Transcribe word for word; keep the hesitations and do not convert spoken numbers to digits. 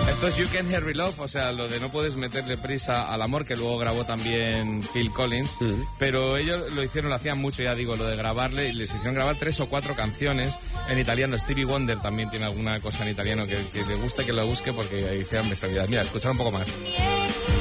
Esto es You Can't Hurry Love, o sea, lo de no puedes meterle prisa al amor, que luego grabó también Phil Collins, mm. pero ellos lo hicieron, lo hacían mucho, ya digo, lo de grabarle, y les hicieron grabar tres o cuatro canciones en italiano. Stevie Wonder también tiene alguna cosa en italiano que, que le gusta, que lo busque, porque hicieron bestialidad. Mira, escuchar un poco más.